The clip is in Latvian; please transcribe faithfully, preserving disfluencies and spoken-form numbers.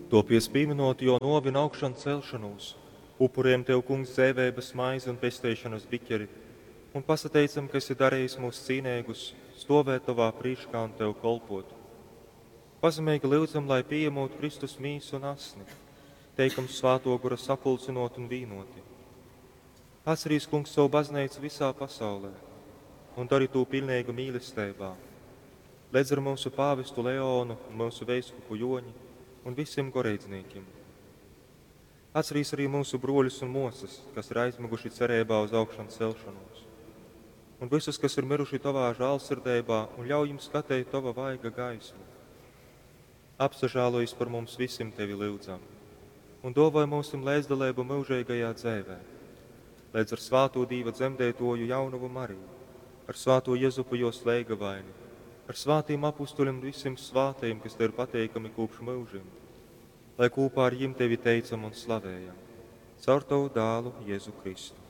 To piespīminot, jo novina augšana celšanos, upuriem tev, kungs, dzēvēbas maizi un pestēšanas biķeri, un pasateicam, ka esi darījis mūs cīnēgus, stovēt tavā prīškā un tev kolpot. Pazemīgi lūdzam, lai pieņemot Kristus mīsu un asni, teikam svāto gura sapulcinot un vīnoti. Atcerīs, kungs, savu baznīcu visā pasaulē, un dari to pilnīgu mīlestībā. Ledz ar mūsu pāvestu Leonu un mūsu veiskupu Joņi un visiem goreidzniekiem. Atcerīs arī mūsu broļus un mosas, kas ir aizmiguši cerībā uz augšanu celšanos. Un visus, kas ir miruši tavā žālsirdībā, un ļauj jums skatīt tava vaiga gaismu. Apsažālojies par mums visiem tevi lūdzam, un dāvāj mūsim līdzdalību mūžīgajā dzēvē. Līdz ar svāto Dīva dzemdētoju Jaunavu Mariju, ar svāto Jezupu jo sleigavaini, ar svātiem apustuļiem visiem svātajiem, kas te ir pateikami kopš mūžiem, lai kopā ar jiem tevi teicam un slavējam. Caur tavu dālu Jēzu Kristu.